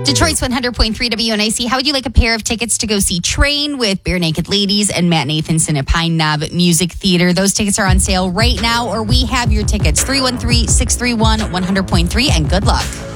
Detroit's 100.3 WNIC. How would you like a pair of tickets to go see Train with Bare Naked Ladies and Matt Nathanson at Pine Knob Music Theater? Those tickets are on sale right now, or we have your tickets. 313-631-100.3, and good luck.